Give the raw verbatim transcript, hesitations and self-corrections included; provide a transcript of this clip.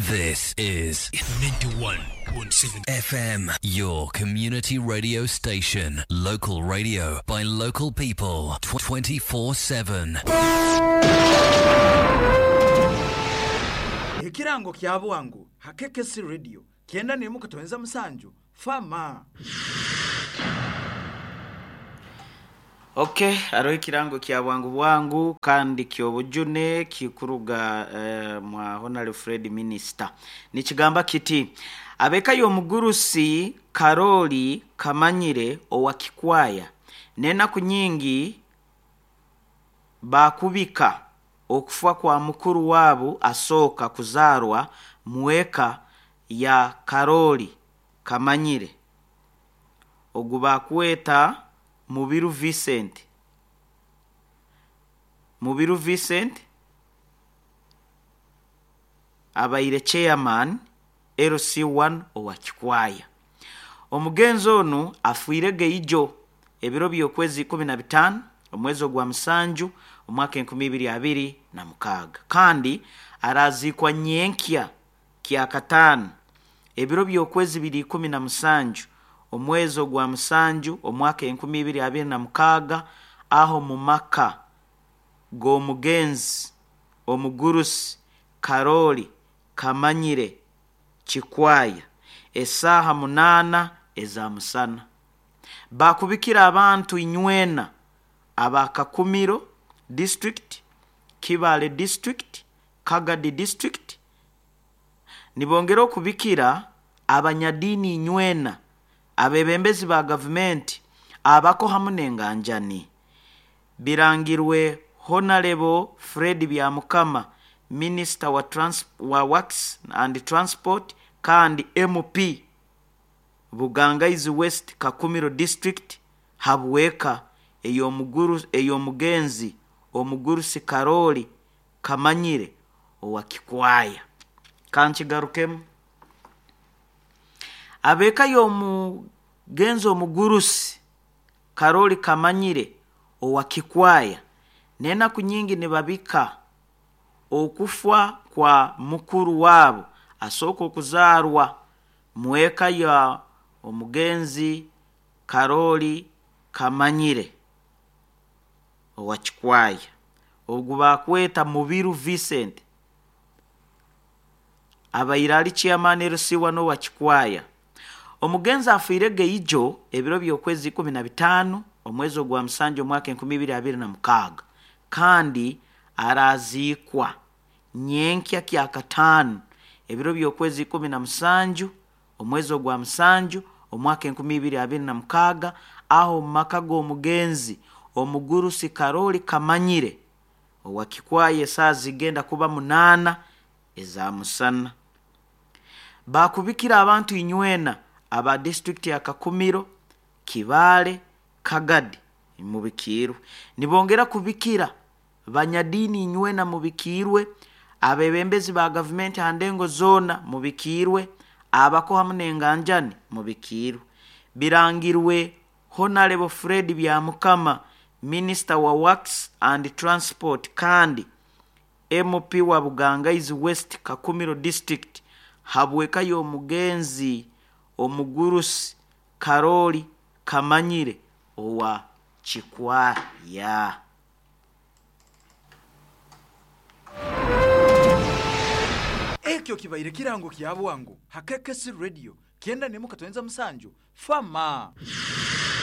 This is ninety-one point seven F M, your community radio station. Local radio by local people, twenty-four seven. Ekirango kya bwangu hakekesi radio kienda nemu kutuenza msanju fama. Okay, aro ikirango kya bwangu bwangu kandi kyobujune kikuruga uh, mwa Honorable Fred Minister. Nikigamba kiti abeka yo mugurusi Karoli Kamanyire owakikwaya nena kunyingi bakubika okufa kwa mukuru wabo asoka kuzarwa muweka ya Karoli Kamanyire ogubakweta Mubiru Vincent Mubiru Vincent abaire chairman L C one owakikwaya. Omugenzo ono afuire geijo ebiro byokwezi kumi na bitano omwezi gwa musanju omwaka enkumi ibiri abiri na mukaga kandi arazikwa nyenkya kya katano ebiro byokwezi biri kumi na musanju omwezo gwa musanju omwaka enkumi ibiri abiri na mukaga aho mu maka go mugenzi omugurusi Karoli Kamanyire Kikwaya esaha munana ezamusana bakubikira abantu inywena abakakumiro district, Kibale district, Kagadi district. Nibongero kubikira abanyadini inywena abebembezi ba government abako hamunenganjani birangirwe Honorable Fred Byamukama Minister wa, trans wa Works and Transport kandi M P Bugangaizi West Kakumiro district habweka eyo muguru eyo mugenzi omugurusi Karoli Kamanyire owakikwaya kanchigarukemu abeka yo mugenzo mugurusi Karoli Kamanyire owakikwaya nena kunyingi ne babika okufwa kwa mukuru wabo asoko kuzarwa muweka ya omugenzi Karoli Kamanyire owakikwaya ogubakweta Mubiru Vincent abayirali chairman L C one owakikwaya. Omugenzi afuire geijo ebiro byokwezi kumi na bitano omwezo gwa musanju omwaka enkumi ibiri abiri na mukaga kandi arazikwa nyenkya kya katano ebiro byokwezi kumi na musanju omwezo gwa musanju omwaka enkumi ibiri abiri na mukaga aho makago omugenzi omugurusi Karoli Kamanyire owakikwaya saa zigenda kuba munana ezamusana bakubikira abantu inywena aba district ya Kakumiro, Kibale, Kagadi mubikirwe. Nibongera kubikira banyadini inywena mubikirwe abebembezi ba government handengo zona mubikirwe abako hamunenganjani mubikirwe. Birangirwe Honorable Fred Byamukama Minister wa Works and Transport kandi M P wa Bugangaizi West Kakumiro district habweka yo mugenzi omugurusi Karoli Kamanyire owa Kikwaya. Ekyo kibaire kirango kya bwangu hakekesi radio kienda nemu katuenza msanju fama.